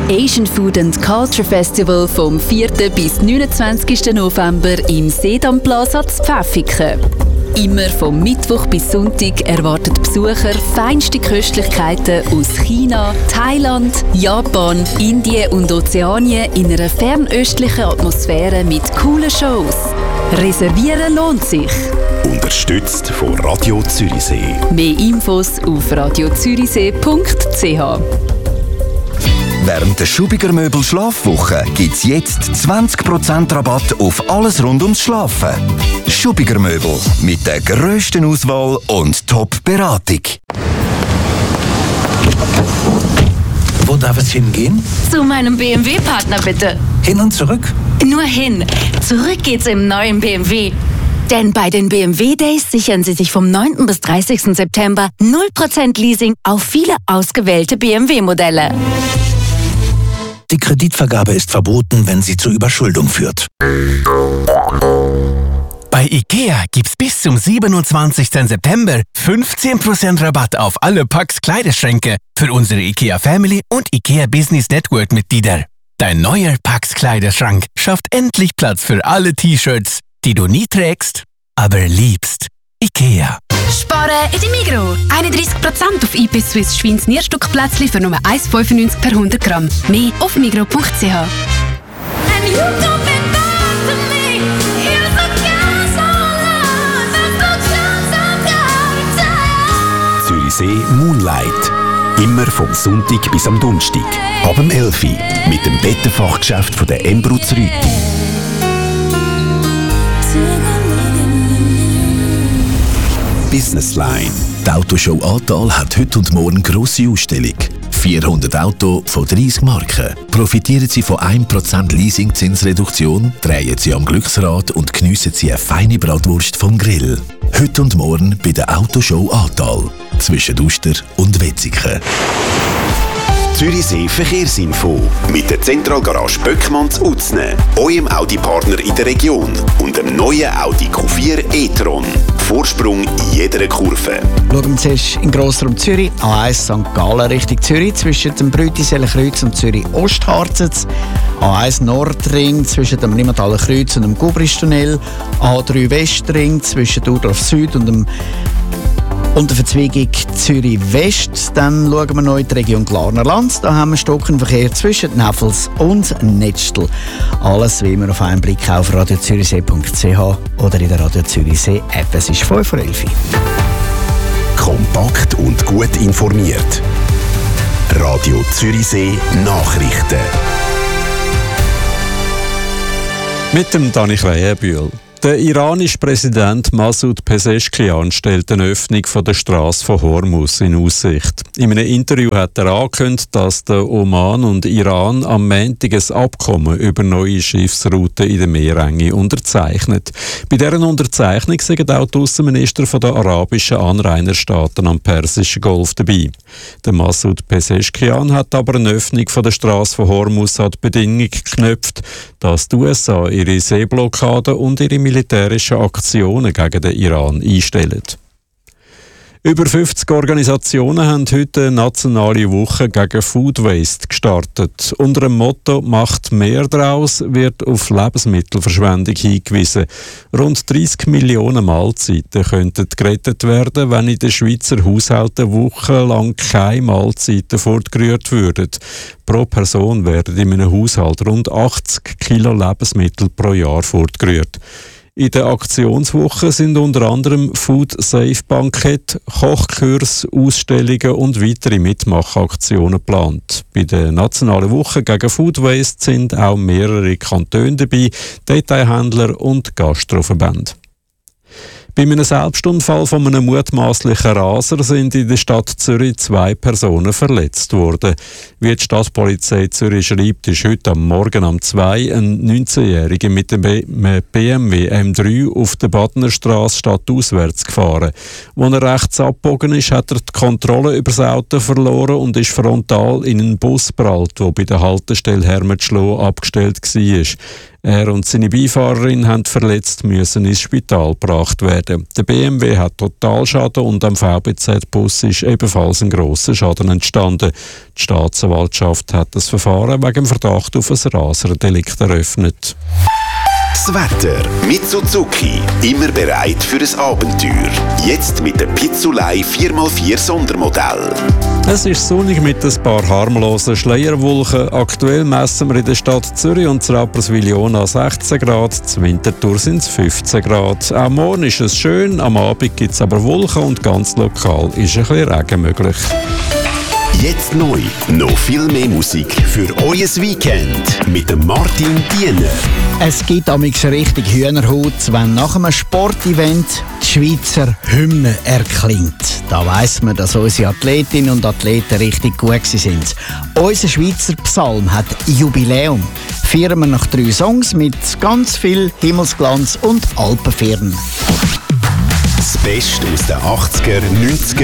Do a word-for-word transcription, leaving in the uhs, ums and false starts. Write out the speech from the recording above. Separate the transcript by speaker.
Speaker 1: Asian Food and Culture Festival vom vierten bis neunundzwanzigsten November im Sedam Plaza in Pfäffiken. Immer vom Mittwoch bis Sonntag erwarten Besucher feinste Köstlichkeiten aus China, Thailand, Japan, Indien und Ozeanien in einer fernöstlichen Atmosphäre mit coolen Shows. Reservieren lohnt sich.
Speaker 2: Unterstützt von Radio Zürichsee.
Speaker 1: Mehr Infos auf radio zürichsee punkt c h.
Speaker 3: Während der Schubiger Möbel Schlafwoche gibt es jetzt zwanzig Prozent Rabatt auf alles rund ums Schlafen. Schubiger Möbel mit der grössten Auswahl und Top-Beratung.
Speaker 4: Wo darf es hingehen?
Speaker 5: Zu meinem B M W-Partner bitte.
Speaker 4: Hin und zurück?
Speaker 5: Nur hin. Zurück geht's im neuen B M W. Denn bei den B M W Days sichern Sie sich vom neunten bis dreißigsten September null Prozent Leasing auf viele ausgewählte B M W-Modelle.
Speaker 4: Die Kreditvergabe ist verboten, wenn sie zur Überschuldung führt.
Speaker 6: Bei IKEA gibt's bis zum siebenundzwanzigsten September fünfzehn Prozent Rabatt auf alle Pax Kleiderschränke für unsere IKEA Family und IKEA Business Network Mitglieder. Dein neuer Pax Kleiderschrank schafft endlich Platz für alle T-Shirts, die du nie trägst, aber liebst. IKEA.
Speaker 7: Sparen in der Migros. einunddreißig Prozent auf I P Swiss Schweins Nierstückplätzchen für nur eins Komma fünfundneunzig per hundert Gramm. Mehr auf migros punkt c h.
Speaker 2: Zürichsee Moonlight. Immer vom Sonntag bis am Donnerstag. Ab dem elf Uhr mit dem Bettenfachgeschäft von der Embrutz Rüti. Business Line.
Speaker 4: Die Autoshow Atal hat heute und morgen grosse Ausstellung. vierhundert Autos von dreißig Marken. Profitieren Sie von ein Prozent Leasingzinsreduktion, drehen Sie am Glücksrad und geniessen Sie eine feine Bratwurst vom Grill. Heute und morgen bei der Autoshow Atal. Zwischen Uster und Wetzikon.
Speaker 2: Zürichsee Verkehrsinfo mit der Zentralgarage Böckmanns Utzne, eurem Audi-Partner in der Region und dem neuen Audi Q vier e-tron. Vorsprung in jeder Kurve.
Speaker 8: Schauen wir zuerst in Grossraum Zürich. A eins Sankt Gallen Richtung Zürich zwischen dem Brütiseler-Kreuz und Zürich-Ostharzens. A eins Nordring zwischen dem Limataler Kreuz und dem Gubristunnel. A drei Westring zwischen Dudorf Süd und dem Und der Verzweigung Zürich-West. Dann schauen wir noch in die Region Glarner Land. Da haben wir Stockenverkehr zwischen Neffels und Netztel. Alles wie immer auf einen Blick auf radio zürichsee punkt c h oder in der Radio Zürichsee App. Es ist fünf Uhr elf.
Speaker 2: Kompakt und gut informiert. Radio Zürichsee Nachrichten.
Speaker 9: Mit dem Dani Krähenbühl. Der iranische Präsident Masoud Pezeshkian stellt eine Öffnung von der Straße von Hormuz in Aussicht. In einem Interview hat er angekündigt, dass der Oman und Iran am Montag ein Abkommen über neue Schiffsrouten in der Meerenge unterzeichnet. Bei deren Unterzeichnung sind auch die Außenminister der arabischen Anrainerstaaten am Persischen Golf dabei. Der Masoud Pezeshkian hat aber eine Öffnung von der Straße von Hormuz an die Bedingung geknüpft, dass die U S A ihre Seeblockade und ihre militärische Aktionen gegen den Iran einstellen. Über fünfzig Organisationen haben heute eine nationale Woche gegen Food Waste gestartet. Unter dem Motto «Macht mehr draus» wird auf Lebensmittelverschwendung hingewiesen. Rund dreissig Millionen Mahlzeiten könnten gerettet werden, wenn in den Schweizer Haushalten wochenlang keine Mahlzeiten fortgerührt würden. Pro Person werden in einem Haushalt rund achtzig Kilo Lebensmittel pro Jahr fortgerührt. In der Aktionswoche sind unter anderem Food-Safe-Bankett, Kochkurs, Ausstellungen und weitere Mitmachaktionen geplant. Bei der Nationalen Woche gegen Food Waste sind auch mehrere Kantone dabei, Detailhändler und Gastroverbände. Bei einem Selbstunfall von einem mutmaßlichen Raser sind in der Stadt Zürich zwei Personen verletzt worden. Wie die Stadtpolizei Zürich schreibt, ist heute am Morgen um zwei ein neunzehnjähriger mit dem B M W M drei auf der Badnerstrasse stadtauswärts gefahren. Als er rechts abgebogen ist, hat er die Kontrolle über das Auto verloren und ist frontal in einen Bus geprallt, der bei der Haltestelle Hermetschloh abgestellt war. Er und seine Beifahrerin haben verletzt müssen ins Spital gebracht werden. Der B M W hat Totalschaden und am V B Z-Bus ist ebenfalls ein grosser Schaden entstanden. Die Staatsanwaltschaft hat das Verfahren wegen dem Verdacht auf ein Raserdelikt eröffnet.
Speaker 2: Das Wetter mit Suzuki. Immer bereit für ein Abenteuer. Jetzt mit dem Pizzulei vier mal vier Sondermodell.
Speaker 9: Es ist sonnig mit ein paar harmlosen Schleierwolken. Aktuell messen wir in der Stadt Zürich und Rapperswil-Jona sechzehn Grad. Zum Winterthur sind es fünfzehn Grad. Auch morgen ist es schön, am Abend gibt es aber Wolken und ganz lokal ist ein bisschen Regen möglich.
Speaker 2: Jetzt neu, noch viel mehr Musik für euer Weekend mit dem Martin Diener.
Speaker 8: Es gibt amigs richtig Hühnerhaut, wenn nach einem Sportevent die Schweizer Hymne erklingt. Da weiss man, dass unsere Athletinnen und Athleten richtig gut sind. Unser Schweizer Psalm hat Jubiläum. Feiern wir nach drei Songs mit ganz viel Himmelsglanz und Alpenfirn.
Speaker 2: Das Beste aus den achtziger, neunziger